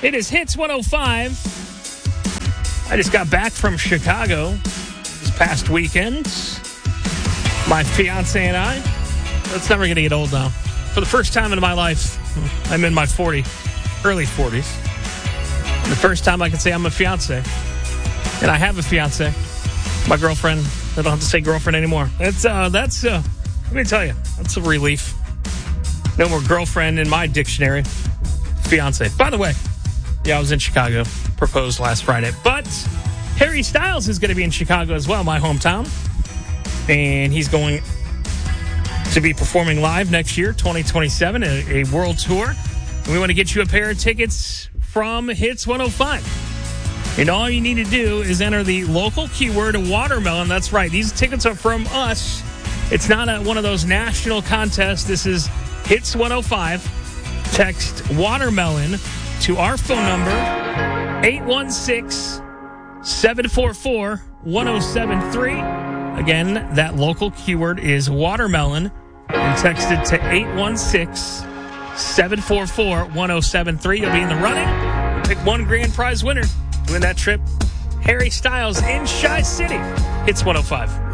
It is Hits 105. I just got back from Chicago this past weekend. My fiance and I. That's never going to get old now. For the first time in my life, I'm in my early 40s. And the first time I can say I'm a fiance. And I have a fiance. My girlfriend. I don't have to say girlfriend anymore. That's let me tell you, that's a relief. No more girlfriend in my dictionary. Fiance. By the way, I was in Chicago. Proposed last Friday. But Harry Styles is going to be in Chicago as well, my hometown. And he's going to be performing live next year, 2027, a world tour. And we want to get you a pair of tickets from Hits 105. And all you need to do is enter the local keyword watermelon. That's right. These tickets are from us. It's not one of those national contests. This is Hits 105. Text watermelon to our phone number, 816-744-1073. Again, that local keyword is watermelon. And text it to 816-744-1073. You'll be in the running. We'll pick one grand prize winner to win that trip. Harry Styles in Chi City. Hits 105.